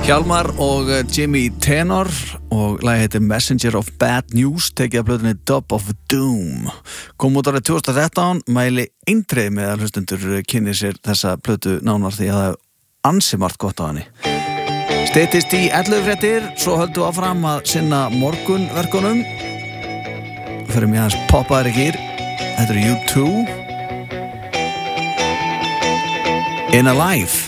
Hjalmar og Jimmy Tenor og lagið heitir Messenger of Bad News, tekið af plötunni Dub of Doom. Kom út árið 2013, mæli eindreið með að hlustendur kynni sér þessa plötu nánar því að það er ansi margt gott á henni. Styttist í 11 fréttir, svo höldum við áfram að sinna morgunverkunum. Fyrir mig hans poppaðir gír, þetta er U2. In Alive.